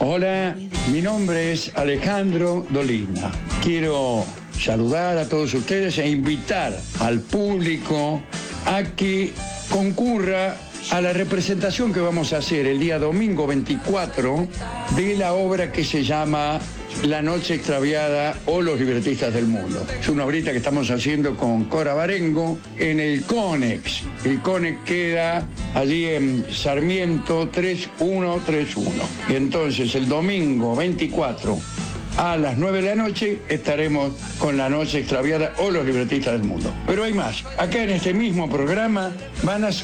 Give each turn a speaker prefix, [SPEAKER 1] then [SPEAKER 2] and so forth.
[SPEAKER 1] Hola, mi nombre es Alejandro Dolina. Quiero saludar a todos ustedes e invitar al público a que concurra a la representación que vamos a hacer el día domingo 24 de la obra que se llama La Noche Extraviada o Los Libretistas del Mundo. Es una obrita que estamos haciendo con Cora Barengo en el CONEX. El CONEX queda allí en Sarmiento 3131. Y entonces el domingo 24 a las 9 de la noche estaremos con La Noche Extraviada o Los Libretistas del Mundo. Pero hay más. Acá en este mismo programa van a